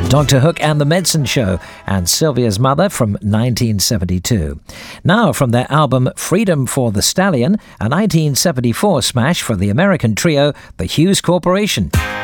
Dr. Hook and the Medicine Show, and Sylvia's Mother from 1972. Now from their album Freedom for the Stallion, a 1974 smash for the American trio, the Hughes Corporation.